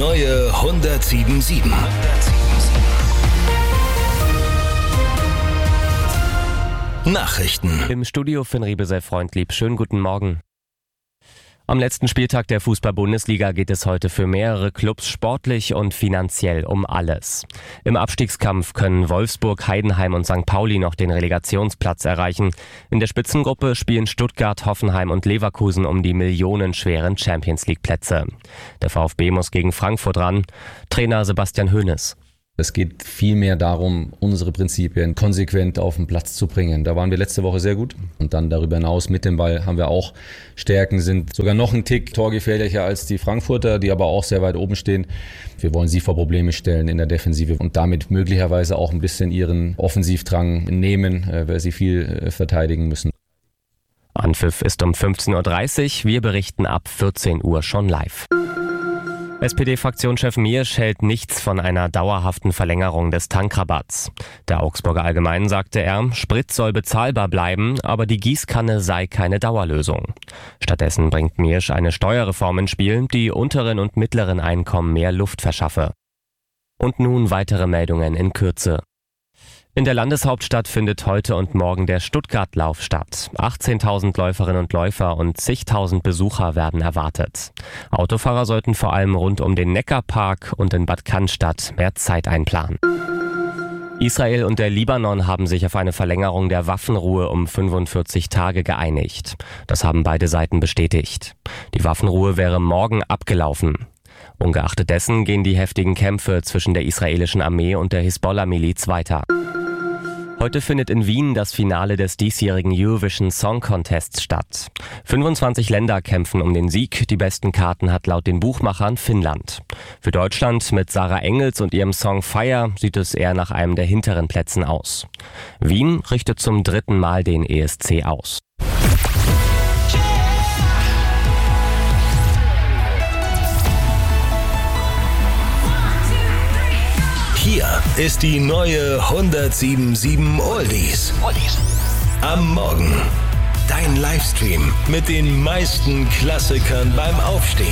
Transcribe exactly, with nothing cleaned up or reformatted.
neue hundertsieben Komma sieben. Nachrichten. Im Studio Finn Riebe sei freundlieb. Schönen guten Morgen. Am letzten Spieltag der Fußball-Bundesliga geht es heute für mehrere Clubs sportlich und finanziell um alles. Im Abstiegskampf können Wolfsburg, Heidenheim und Sankt Pauli noch den Relegationsplatz erreichen. In der Spitzengruppe spielen Stuttgart, Hoffenheim und Leverkusen um die millionenschweren Champions-League-Plätze. Der VfB muss gegen Frankfurt ran. Trainer Sebastian Hoeneß. Es geht vielmehr darum, unsere Prinzipien konsequent auf den Platz zu bringen. Da waren wir letzte Woche sehr gut. Und dann darüber hinaus mit dem Ball haben wir auch Stärken, sind sogar noch einen Tick torgefährlicher als die Frankfurter, die aber auch sehr weit oben stehen. Wir wollen sie vor Probleme stellen in der Defensive und damit möglicherweise auch ein bisschen ihren Offensivdrang nehmen, weil sie viel verteidigen müssen. Anpfiff ist um fünfzehn Uhr dreißig. Wir berichten ab vierzehn Uhr schon live. S P D-Fraktionschef Miersch hält nichts von einer dauerhaften Verlängerung des Tankrabatts. Der Augsburger Allgemeinen sagte er, Sprit soll bezahlbar bleiben, aber die Gießkanne sei keine Dauerlösung. Stattdessen bringt Miersch eine Steuerreform ins Spiel, die unteren und mittleren Einkommen mehr Luft verschaffe. Und nun weitere Meldungen in Kürze. In der Landeshauptstadt findet heute und morgen der Stuttgart-Lauf statt. achtzehntausend Läuferinnen und Läufer und zigtausend Besucher werden erwartet. Autofahrer sollten vor allem rund um den Neckarpark und in Bad Cannstatt mehr Zeit einplanen. Israel und der Libanon haben sich auf eine Verlängerung der Waffenruhe um fünfundvierzig Tage geeinigt. Das haben beide Seiten bestätigt. Die Waffenruhe wäre morgen abgelaufen. Ungeachtet dessen gehen die heftigen Kämpfe zwischen der israelischen Armee und der Hisbollah-Miliz weiter. Heute findet in Wien das Finale des diesjährigen Eurovision Song Contests statt. fünfundzwanzig Länder kämpfen um den Sieg. Die besten Karten hat laut den Buchmachern Finnland. Für Deutschland mit Sarah Engels und ihrem Song Fire sieht es eher nach einem der hinteren Plätzen aus. Wien richtet zum dritten Mal den E S C aus. Hier ist die neue hundertsieben Komma sieben Oldies. Am Morgen. Dein Livestream mit den meisten Klassikern beim Aufstehen.